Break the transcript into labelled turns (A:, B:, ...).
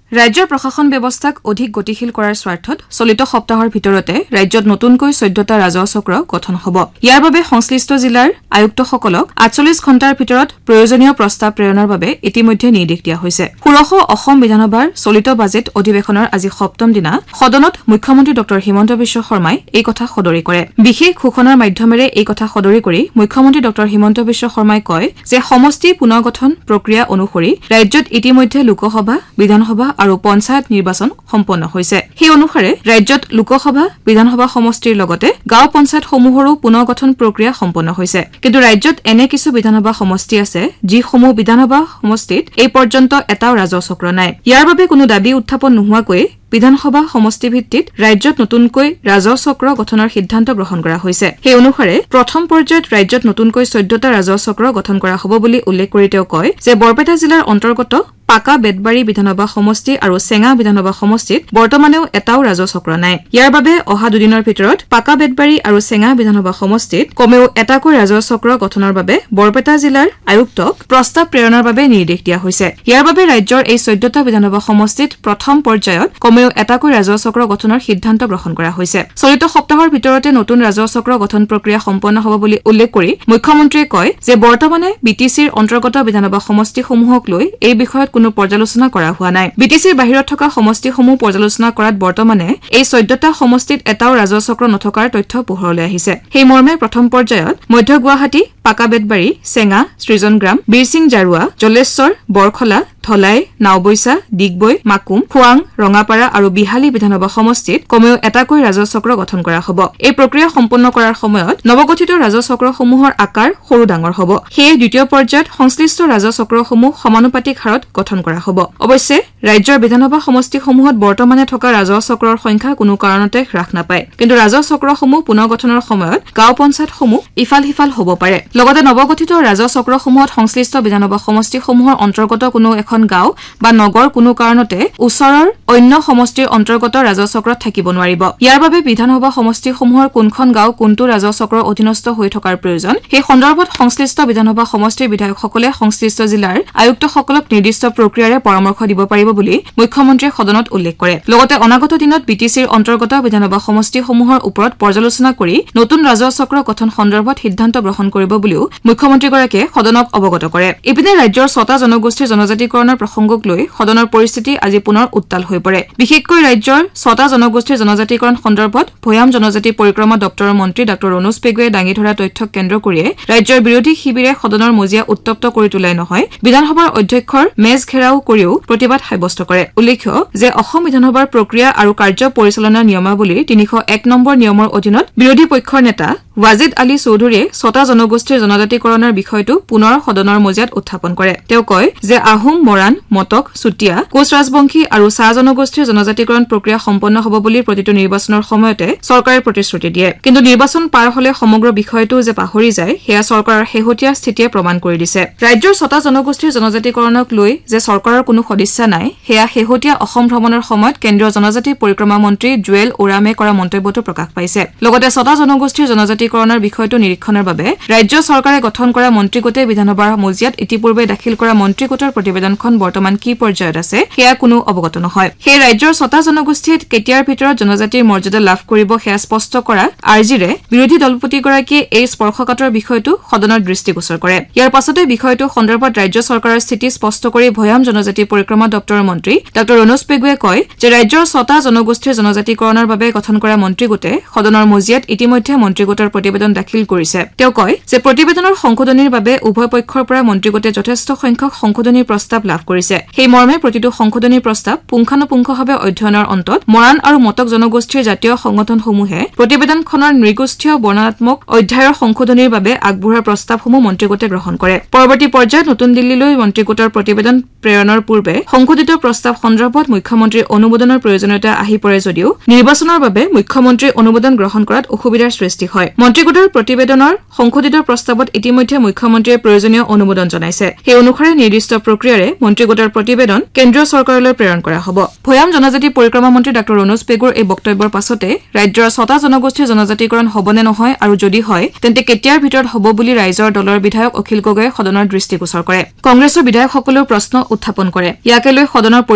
A: ৰাজ্যৰ প্ৰশাসন ব্যৱস্থাক অধিক গতিশীল কৰাৰ স্বাৰ্থত চলিত সপ্তাহৰ ভিতৰতে ৰাজ্যত নতুনকৈ ১৪টা ৰাজহ চক্ৰ গঠন হ'ব। ইয়াৰ বাবে সংশ্লিষ্ট জিলাৰ আয়ুক্তসকলক ৪৮ ঘণ্টাৰ ভিতৰত প্ৰয়োজনীয় প্ৰস্তাৱ প্ৰেৰণৰ বাবে ইতিমধ্যে নিৰ্দেশ দিয়া হৈছে। ষোড়শ অসম বিধানসভাৰ চলিত বাজেট অধিৱেশনৰ আজি সপ্তম দিনা সদনত মুখ্যমন্ত্ৰী ড হিমন্ত বিশ্ব শৰ্মাই এই কথা সদৰি কৰে। বিশেষ ঘোষণাৰ মাধ্যমেৰে এই কথা সদৰি কৰি মুখ্যমন্ত্ৰী ড হিমন্ত বিশ্ব শৰ্মাই কয় যে সমষ্টি পুনৰ্গঠন প্ৰক্ৰিয়া অনুসৰি ৰাজ্যত ইতিমধ্যে লোকসভা, বিধানসভা আৰু পঞ্চায়ত নিৰ্বাচন সম্পন্ন হৈছে। সেই অনুসাৰে ৰাজ্যত লোকসভা, বিধানসভা সমষ্টিৰ লগতে গাঁও পঞ্চায়তসমূহৰো পুনৰ্গঠন প্ৰক্ৰিয়া সম্পন্ন হৈছে। কিন্তু ৰাজ্যত এনে কিছু বিধানসভা সমষ্টি আছে যিসমূহ বিধানসভা সমষ্টিত এই পৰ্যন্ত এটাও ৰাজহ চক্ৰ নাই। ইয়াৰ বাবে কোনো দাবী উত্থাপন নোহোৱাকৈ বিধানসভা সমষ্টি ভিত্তিত ৰাজ্যত নতুনকৈ ৰাজহ চক্ৰ গঠনৰ সিদ্ধান্ত গ্ৰহণ কৰা হৈছে। সেই অনুসাৰে প্ৰথম পৰ্যায়ত ৰাজ্যত নতুনকৈ ১৪টা ৰাজহ চক্ৰ গঠন কৰা হ'ব বুলি উল্লেখ কৰি তেওঁ কয় যে বৰপেটা জিলাৰ অন্তৰ্গত পাকা বেতবাৰী বিধানসভা সমষ্টি আৰু চেঙা বিধানসভা সমষ্টিত বৰ্তমানেও এটাও ৰাজহ চক্ৰ নাই। ইয়াৰ বাবে অহা দুদিনৰ ভিতৰত পাকা বেতবাৰী আৰু চেঙা বিধানসভা সমষ্টিত কমেও এটাকৈ ৰাজহ চক্ৰ গঠনৰ বাবে বৰপেটা জিলাৰ আয়ুক্তক প্ৰস্তাৱ প্ৰেৰণৰ বাবে নিৰ্দেশ দিয়া হৈছে। ইয়াৰ বাবে ৰাজ্যৰ এই ১৪টা বিধানসভা সমষ্টিত প্ৰথম পৰ্যায়ত কমেও এটাকৈ ৰাজহ চক্ৰ গঠনৰ সিদ্ধান্ত গ্ৰহণ কৰা হৈছে। চলিত সপ্তাহৰ ভিতৰতে নতুন ৰাজহ চক্ৰ গঠন প্ৰক্ৰিয়া সম্পন্ন হ'ব বুলি উল্লেখ কৰি মুখ্যমন্ত্ৰীয়ে কয় যে বৰ্তমানে বিটিচিৰ অন্তৰ্গত বিধানসভা সমষ্টিসমূহক লৈ এই বিষয়ত কোনো পৰ্যালোচনা কৰা হোৱা নাই। বিটিচিৰ বাহিৰত থকা সমষ্টিসমূহ পৰ্যালোচনা কৰাত বৰ্তমানে এই ১৪টা সমষ্টিত এটাও ৰাজহ চক্ৰ নথকাৰ তথ্য পোহৰলৈ আহিছে। সেই মৰ্মে প্ৰথম পৰ্যায়ত মধ্য গুৱাহাটী, পাকা বেতবাৰী, চেঙা, সৃজনগ্ৰাম, বীৰসিং জাৰুৱা, জলেশ্বৰ, বৰখলা, ধলাই, নাওবৈচা, ডিগবৈ, মাকুম, খোৱাং, ৰঙাপাৰা আৰু বিহালী বিধানসভা সমষ্টিত কমেও এটাকৈ ৰাজহ চক্ৰ গঠন কৰা হ'ব। এই প্ৰক্ৰিয়া সম্পন্ন কৰাৰ সময়ত নৱগঠিত ৰাজহ চক্ৰসমূহৰ আকাৰ সৰু ডাঙৰ হ'ব। সেয়ে দ্বিতীয় পৰ্যায়ত সংশ্লিষ্ট ৰাজহ চক্ৰসমূহ সমানুপাতিক হাৰত গঠন কৰা হ'ব। অৱশ্যে ৰাজ্যৰ বিধানসভা সমষ্টিসমূহত বৰ্তমানে থকা ৰাজহ চক্ৰৰ সংখ্যা কোনো কাৰণতে হ্ৰাস নাপায়। কিন্তু ৰাজহ চক্ৰসমূহ পুনৰ গঠনৰ সময়ত গাঁও পঞ্চায়তসমূহ ইফাল সিফাল হ'ব পাৰে। লগতে নৱগঠিত ৰাজহ চক্ৰসমূহত সংশ্লিষ্ট বিধানসভা সমষ্টিসমূহৰ অন্তৰ্গত কোনো এখন গাঁও বা নগৰ কোনো কাৰণতে ওচৰৰ অন্য সমষ্টিৰ অন্তৰ্গত ৰাজহ চক্ৰত থাকিব নোৱাৰিব। ইয়াৰ বাবে বিধানসভা সমষ্টিসমূহৰ কোনখন গাঁও কোনটো ৰাজহ চক্ৰৰ অধীনস্থ হৈ থকাৰ প্ৰয়োজন সেই সন্দৰ্ভত সংশ্লিষ্ট বিধানসভা সমষ্টিৰ বিধায়কসকলে সংশ্লিষ্ট জিলাৰ আয়ুক্তসকলক নিৰ্দিষ্ট প্ৰক্ৰিয়াৰে পৰামৰ্শ দিব পাৰিব বুলি মুখ্যমন্ত্ৰীয়ে সদনত উল্লেখ কৰে। লগতে অনাগত দিনত বিটিচিৰ অন্তৰ্গত বিধানসভা সমষ্টিসমূহৰ ওপৰত পৰ্যালোচনা কৰি নতুন ৰাজহ চক্ৰ গঠন সন্দৰ্ভত সিদ্ধান্ত গ্ৰহণ কৰিব বুলিও মুখ্যমন্ত্ৰীগৰাকীয়ে সদনক অৱগত কৰে। ইপিনে ৰাজ্যৰ ৬টা জনগোষ্ঠীৰ জনজাতিকৰণৰ প্ৰসংগক লৈ সদনৰ পৰিস্থিতি আজি পুনৰ উত্তাল হৈ পৰে। বিশেষকৈ ৰাজ্যৰ ৬টা জনগোষ্ঠীৰ জনজাতিকৰণ সন্দৰ্ভত ভৈয়াম জনজাতি পৰিক্ৰমা দপ্তৰৰ মন্ত্ৰী ডাঃ ৰণোজ পেগুৱে দাঙি ধৰা তথ্যক কেন্দ্ৰ কৰিয়ে ৰাজ্যৰ বিৰোধী শিবিৰে সদনৰ মজিয়া উত্তপ্ত কৰি তোলাই নহয়, বিধানসভাৰ অধ্যক্ষৰ মেজ ঘেৰাও কৰিও প্ৰতিবাদ সাব্যস্ত কৰে। উল্লেখ্য যে অসম বিধানসভাৰ প্ৰক্ৰিয়া আৰু কাৰ্য পৰিচালনা নিয়মাৱলীৰ ৩০১ নম্বৰ নিয়মৰ অধীনত বিৰোধী পক্ষৰ নেতা ৱাজিদ আলী চৌধুৰীয়ে ৬টা জনগোষ্ঠীৰ জনজাতিকৰণৰ বিষয়টো পুনৰ সদনৰ মজিয়াত উত্থাপন কৰে। তেওঁ কয় যে আহোম, মৰাণ, মটক, চুতীয়া, কোচ ৰাজবংশী আৰু চাহ জনগোষ্ঠীৰ জনজাতিকৰণ প্ৰক্ৰিয়া সম্পন্ন হ'ব বুলি প্ৰতিটো নিৰ্বাচনৰ সময়তে চৰকাৰে প্ৰতিশ্ৰুতি দিয়ে। কিন্তু নিৰ্বাচন পাৰ হলে সমগ্ৰ বিষয়টো যে পাহৰি যায় সেয়া চৰকাৰৰ শেহতীয়া স্থিতিয়ে প্ৰমাণ কৰি দিছে। ৰাজ্যৰ ৬টা জনগোষ্ঠীৰ জনজাতিকৰণক লৈ যে চৰকাৰৰ কোনো সদিচ্ছা নাই সেয়া শেহতীয়া অসম ভ্ৰমণৰ সময়ত কেন্দ্ৰীয় জনজাতি পৰিক্ৰমা মন্ত্ৰী জুৱেল ওৰামে কৰা মন্তব্যটো প্ৰকাশ পাইছে। লগতে ৬টা জনগোষ্ঠীৰ জনজাতিকৰণৰ বিষয়টো নিৰীক্ষণৰ বাবে ৰাজ্য চৰকাৰে গঠন কৰা মন্ত্ৰীগোটে বিধানসভাৰ মজিয়াত ইতিপূৰ্বে দাখিল কৰা মন্ত্ৰীগোটৰ প্ৰতিবেদনখন বৰ্তমান কি পৰ্যায়ত আছে সেয়া কোনো অৱগত নহয়। সেই ৰাজ্যৰ ৬টা জনগোষ্ঠীত কেতিয়াৰ ভিতৰত জনজাতিৰ মৰ্যাদা লাভ কৰিব সেয়া স্পষ্ট কৰা আৰ্জিৰে বিৰোধী দলপতিগৰাকীয়ে এই স্পৰ্শকাতৰ বিষয়টো সদনৰ দৃষ্টিগোচৰ কৰে। ইয়াৰ পাছতে বিষয়টো সন্দৰ্ভত ৰাজ্য চৰকাৰৰ স্থিতি স্পষ্ট কৰি ভৈয়াম জনজাতি পৰিক্ৰমা দপ্তৰৰ মন্ত্ৰী ডাঃ ৰণোজ পেগুৱে কয় যে ৰাজ্যৰ ৬টা জনগোষ্ঠীৰ জনজাতিকৰণৰ বাবে গঠন কৰা মন্ত্ৰীগোটে সদনৰ মজিয়াত ইতিমধ্যে মন্ত্ৰীগোটৰ প্ৰতিবেদন দাখিল কৰিছে। তেওঁ কয় যে প্ৰতিবেদনৰ সংশোধনীৰ বাবে উভয় পক্ষৰ পৰা মন্ত্ৰীগোটে যথেষ্ট সংখ্যক সংশোধনীৰ প্ৰস্তাৱ লাভ কৰিছে। সেই মৰ্মে প্ৰতিটো সংশোধনীৰ প্ৰস্তাৱ পুংখানুপুংখভাৱে অধ্যয়নৰ অন্তত মৰাণ আৰু মটক জনগোষ্ঠীৰ জাতীয় সংগঠনসমূহে প্ৰতিবেদনখনৰ নৃগোষ্ঠীয় বৰ্ণনাত্মক অধ্যায়ৰ সংশোধনীৰ বাবে আগবঢ়োৱা প্ৰস্তাৱসমূহ মন্ত্ৰীগোটে গ্ৰহণ কৰে। পৰৱৰ্তী পৰ্যায়ত নতুন দিল্লীলৈ মন্ত্ৰীগোটৰ প্ৰতিবেদন প্ৰেৰণৰ পূৰ্বে সংশোধিত প্ৰস্তাৱ সন্দৰ্ভত মুখ্যমন্ত্ৰীৰ অনুমোদনৰ প্ৰয়োজনীয়তা আহি পৰে যদিও নিৰ্বাচনৰ বাবে মুখ্যমন্ত্ৰীৰ অনুমোদন গ্ৰহণ কৰাত অসুবিধাৰ সৃষ্টি হয়। মন্ত্ৰীগোটৰ প্ৰতিবেদনৰ সংশোধিত প্ৰস্তাৱত ইতিমধ্যে মুখ্যমন্ত্ৰীয়ে প্ৰয়োজনীয় অনুমোদন জনাইছে। সেই অনুসাৰে নিৰ্দিষ্ট প্ৰক্ৰিয়াৰে মন্ত্ৰীগোটৰ প্ৰতিবেদন কেন্দ্ৰীয় চৰকাৰলৈ প্ৰেৰণ কৰা হ'ব। ভৈয়াম জনজাতি পৰিক্ৰমা মন্ত্ৰী ডাঃ ৰণোজ পেগুৰ এই বক্তব্যৰ পাছতে ৰাজ্যৰ ৬টা জনগোষ্ঠীৰ জনজাতিকৰণ হ'বনে নহয় আৰু যদি হয় তেন্তে কেতিয়াৰ ভিতৰত হ'ব বুলি ৰাইজৰ দলৰ বিধায়ক অখিল গগৈয়ে সদনৰ দৃষ্টিগোচৰ কৰে। কংগ্ৰেছৰ বিধায়কসকলেও প্ৰশ্ন উত্থাপন কৰে। ইয়াকে লৈ সদনৰ